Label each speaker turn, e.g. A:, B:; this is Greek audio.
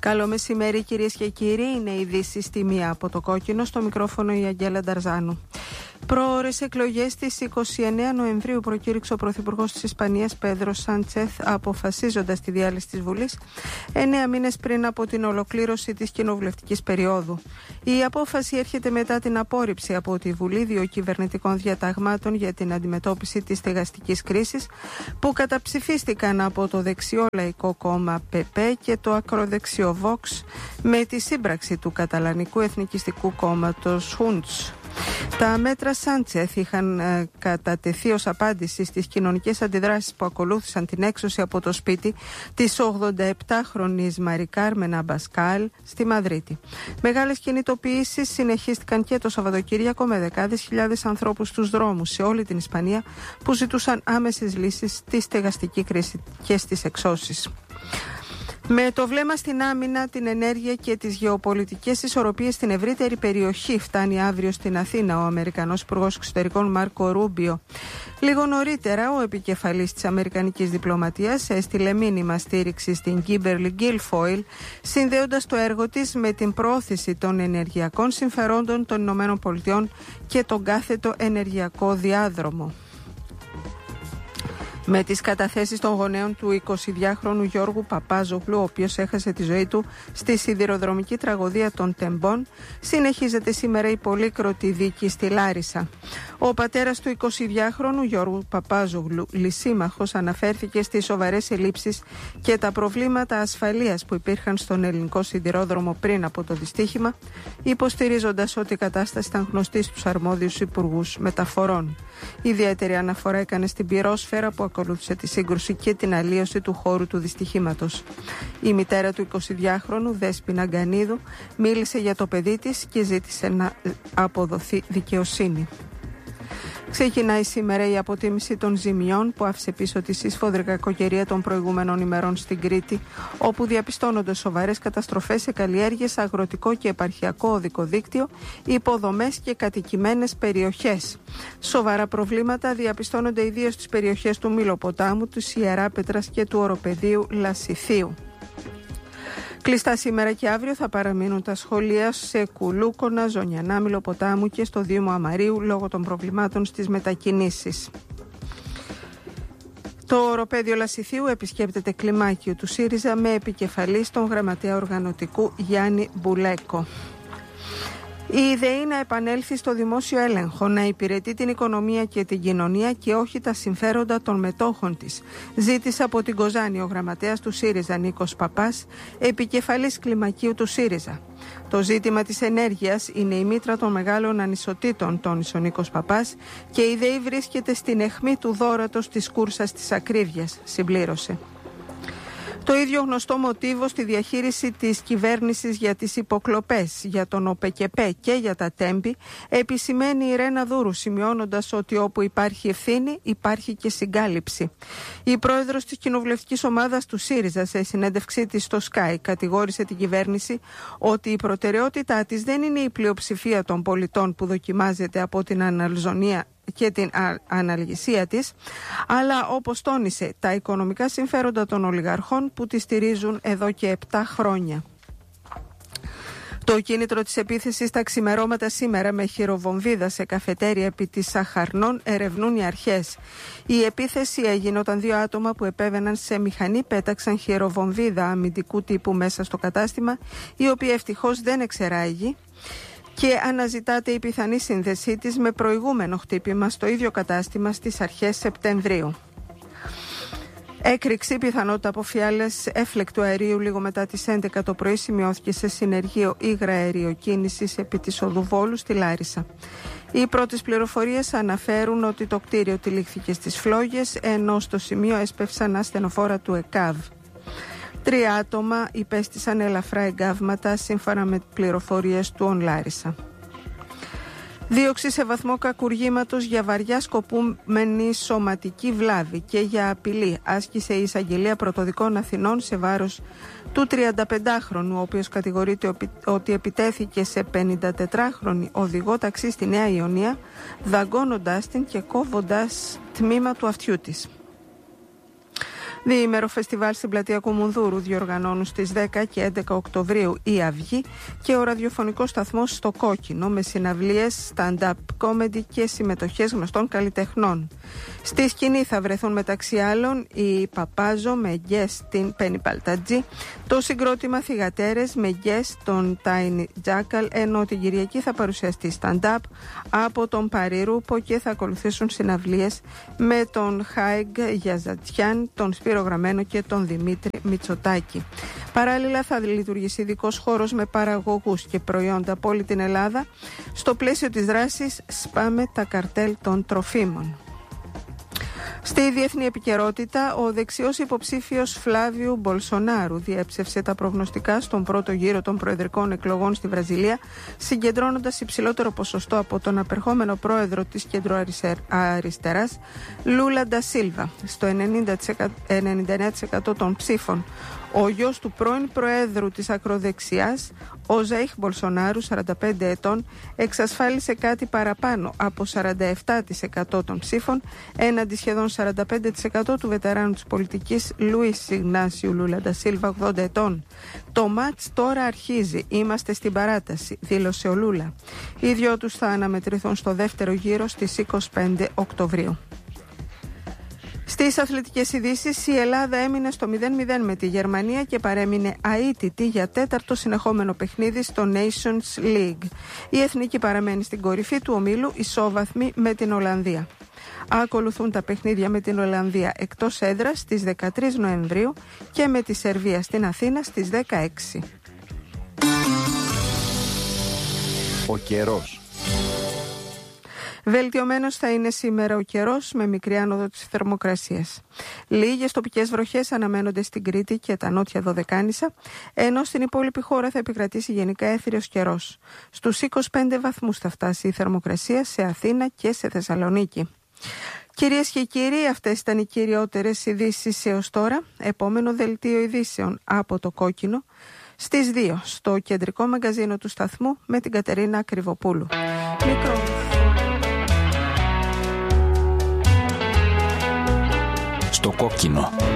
A: Καλό μεσημέρι κυρίες και κύριοι, είναι η ειδήσεις στη μία από το κόκκινο, στο μικρόφωνο η Αγγέλα Νταρζάνου. Προώρες εκλογές στις 29 Νοεμβρίου προκήρυξε ο Πρωθυπουργός της Ισπανίας Πέδρο Σάντσεθ, αποφασίζοντας τη διάλυση της Βουλής 9 μήνες πριν από την ολοκλήρωση της κοινοβουλευτικής περίοδου. Η απόφαση έρχεται μετά την απόρριψη από τη Βουλή δύο κυβερνητικών διαταγμάτων για την αντιμετώπιση της στεγαστικής κρίσης, που καταψηφίστηκαν από το δεξιό Λαϊκό Κόμμα ΠΠ και το ακροδεξιό Vox με τη σύμπραξη του καταλανικού εθνικιστικού κόμματος Junts. Τα μέτρα Σάντσεθ είχαν κατατεθεί ως απάντηση στις κοινωνικές αντιδράσεις που ακολούθησαν την έξωση από το σπίτι της 87χρονης Μαρι Κάρμεν Αμπασκάλ στη Μαδρίτη. Μεγάλες κινητοποιήσεις συνεχίστηκαν και το Σαββατοκύριακο με δεκάδες χιλιάδες ανθρώπους στους δρόμους σε όλη την Ισπανία που ζητούσαν άμεσες λύσεις στη στεγαστική κρίση και στις εξώσεις. Με το βλέμμα στην άμυνα, την ενέργεια και τις γεωπολιτικές ισορροπίες στην ευρύτερη περιοχή, φτάνει αύριο στην Αθήνα ο Αμερικανός Υπουργός Εξωτερικών Μάρκο Ρούμπιο. Λίγο νωρίτερα, ο επικεφαλής της Αμερικανικής διπλωματίας έστειλε μήνυμα στήριξη στην Κίμπερλι Γκίλφοιλ, συνδέοντας το έργο της με την προώθηση των ενεργειακών συμφερόντων των ΗΠΑ και τον κάθετο ενεργειακό διάδρομο. Με τις καταθέσεις των γονέων του 22χρονου Γιώργου Παπάζογλου, ο οποίος έχασε τη ζωή του στη σιδηροδρομική τραγωδία των Τεμπών, συνεχίζεται σήμερα η πολύκροτη δίκη στη Λάρισα. Ο πατέρας του 22χρονου Γιώργου Παπάζογλου, λυσίμαχος, αναφέρθηκε στις σοβαρές ελλείψεις και τα προβλήματα ασφαλείας που υπήρχαν στον ελληνικό σιδηρόδρομο πριν από το δυστύχημα, υποστηρίζοντας ότι η κατάσταση ήταν γνωστή στους αρμόδιους υπουργούς μεταφορών. Ιδιαίτερη αναφορά έκανε στην πυρόσφαιρα που ακολούθησε τη σύγκρουση και την αλλίωση του χώρου του δυστυχήματος. Η μητέρα του 22χρονου, Δέσποινα Γκανίδου, μίλησε για το παιδί της και ζήτησε να αποδοθεί δικαιοσύνη. Ξεκινάει σήμερα η αποτίμηση των ζημιών που άφησε πίσω τη σύσφοδρη κακοκαιρία των προηγούμενων ημερών στην Κρήτη, όπου διαπιστώνονται σοβαρές καταστροφές σε καλλιέργειες, αγροτικό και επαρχιακό οδικό δίκτυο, υποδομές και κατοικημένες περιοχές. Σοβαρά προβλήματα διαπιστώνονται ιδίως στις περιοχές του Μήλοποτάμου, του Ιεράπετρας και του οροπεδίου Λασιθίου. Κλειστά σήμερα και αύριο θα παραμείνουν τα σχολεία σε Κουλούκονα, Ζωνιανά, Μήλοποτάμου και στο Δήμο Αμαρίου λόγω των προβλημάτων στις μετακινήσεις. Το οροπέδιο Λασιθίου επισκέπτεται κλιμάκιο του ΣΥΡΙΖΑ με επικεφαλής τον γραμματέα οργανωτικού Γιάννη Μπουλέκο. Η ιδέα να επανέλθει στο δημόσιο έλεγχο, να υπηρετεί την οικονομία και την κοινωνία και όχι τα συμφέροντα των μετόχων της, ζήτησε από την Κοζάνη ο γραμματέας του ΣΥΡΙΖΑ Νίκος Παπάς, επικεφαλής κλιμακίου του ΣΥΡΙΖΑ. Το ζήτημα της ενέργειας είναι η μήτρα των μεγάλων ανισοτήτων, τόνισε ο Νίκος Παπάς, και η ΔΕΗ βρίσκεται στην αιχμή του δώρατος της κούρσας της ακρίβειας, συμπλήρωσε. Το ίδιο γνωστό μοτίβο στη διαχείριση της κυβέρνησης για τις υποκλοπές, για τον ΟΠΕΚΕΠΕ και για τα Τέμπη επισημαίνει η Ρένα Δούρου, σημειώνοντας ότι όπου υπάρχει ευθύνη υπάρχει και συγκάλυψη. Η πρόεδρος της κοινοβουλευτικής ομάδας του ΣΥΡΙΖΑ, σε συνέντευξή της στο Sky, κατηγόρησε την κυβέρνηση ότι η προτεραιότητά της δεν είναι η πλειοψηφία των πολιτών που δοκιμάζεται από την αναλζονία και την αναλγησία της, αλλά όπως τόνισε, τα οικονομικά συμφέροντα των ολιγαρχών που τη στηρίζουν εδώ και 7 χρόνια. Το κίνητρο της επίθεσης τα ξημερώματα σήμερα με χειροβομβίδα σε καφετέρια επί της Σαχαρνών ερευνούν οι αρχές. Η επίθεση έγινε όταν 2 άτομα που επέβαιναν σε μηχανή πέταξαν χειροβομβίδα αμυντικού τύπου μέσα στο κατάστημα, η οποία ευτυχώς δεν εξεράγει, και αναζητάται η πιθανή σύνδεσή της με προηγούμενο χτύπημα στο ίδιο κατάστημα στις αρχές Σεπτεμβρίου. Έκρηξη, πιθανότητα από φιάλες έφλεκτου αερίου λίγο μετά τις 11 το πρωί σημειώθηκε σε συνεργείο υγραεριοκίνησης επί της οδού Βόλου στη Λάρισα. Οι πρώτες πληροφορίες αναφέρουν ότι το κτίριο τυλίχθηκε στις φλόγες, ενώ στο σημείο έσπευσαν ασθενοφόρα του ΕΚΑΒ. 3 άτομα υπέστησαν ελαφρά εγκάβματα σύμφωνα με πληροφορίες του Λάρισα. Δίωξη σε βαθμό κακουργήματος για βαριά σκοπούμενη σωματική βλάβη και για απειλή άσκησε η Εισαγγελία Πρωτοδικών Αθηνών σε βάρος του 35χρονου, ο οποίος κατηγορείται ότι επιτέθηκε σε 54χρονη οδηγό ταξί στη Νέα Ιωνία, δαγκώνοντάς την και κόβοντας τμήμα του αυτιού της. Διήμερο φεστιβάλ στην πλατεία Κουμουνδούρου διοργανώνουν στις 10 και 11 Οκτωβρίου η Αυγή και ο ραδιοφωνικός σταθμός στο Κόκκινο με συναυλίες, stand-up comedy και συμμετοχές γνωστών καλλιτεχνών. Στη σκηνή θα βρεθούν μεταξύ άλλων η Παπάζο με guest την Πέννη Παλτατζή, το συγκρότημα Θυγατέρες με guest τον Tiny Jackal, ενώ την Κυριακή θα παρουσιαστεί stand-up από τον Παριρούπο και θα ακολουθήσουν συναυλίες με τον Χάιγκ Γιαζατσιάν, τον Σπύρο Γραμμένο και τον Δημήτρη Μητσοτάκη. Παράλληλα θα λειτουργήσει ειδικός χώρος με παραγωγούς και προϊόντα από όλη την Ελλάδα στο πλαίσιο της δράσης «Σπάμε τα καρτέλ των τροφίμων». Στη διεθνή επικαιρότητα, ο δεξιός υποψήφιος Φλάβιου Μπολσονάρου διέψευσε τα προγνωστικά στον πρώτο γύρο των προεδρικών εκλογών στη Βραζιλία, συγκεντρώνοντας υψηλότερο ποσοστό από τον απερχόμενο πρόεδρο της κεντροαριστεράς, Λούλα ντα Σίλβα, στο 99% των ψήφων. Ο γιος του πρώην προέδρου της ακροδεξιάς, ο Ζαΐχ Μπολσονάρου, 45 ετών, εξασφάλισε κάτι παραπάνω από 47% των ψήφων, έναντι σχεδόν 45% του βετεράνου της πολιτικής Λουίς Ιγνάσιου Λούλα ντα Σίλβα, 80 ετών. Το μάτς τώρα αρχίζει, είμαστε στην παράταση, δήλωσε ο Λούλα. Οι δυο τους θα αναμετρηθούν στο δεύτερο γύρο στις 25 Οκτωβρίου. Στις αθλητικές ειδήσεις, η Ελλάδα έμεινε στο 0-0 με τη Γερμανία και παρέμεινε αίτητη για τέταρτο συνεχόμενο παιχνίδι στο Nations League. Η Εθνική παραμένει στην κορυφή του ομίλου, ισόβαθμη με την Ολλανδία. Ακολουθούν τα παιχνίδια με την Ολλανδία εκτός έδρας στις 13 Νοεμβρίου και με τη Σερβία στην Αθήνα στις 16.
B: Ο καιρός.
A: Βελτιωμένος θα είναι σήμερα ο καιρός με μικρή άνοδο της θερμοκρασίας. Λίγες τοπικές βροχές αναμένονται στην Κρήτη και τα νότια Δωδεκάνησα, ενώ στην υπόλοιπη χώρα θα επικρατήσει γενικά έθριος καιρός. Στους 25 βαθμούς θα φτάσει η θερμοκρασία σε Αθήνα και σε Θεσσαλονίκη. Κυρίες και κύριοι, αυτές ήταν οι κυριότερες ειδήσεις έως τώρα. Επόμενο δελτίο ειδήσεων από το Κόκκινο στις 2 στο κεντρικό μαγκαζίνο του σταθμού με την Κατερίνα Κρυβοπούλου.
B: Στο Κόκκινο.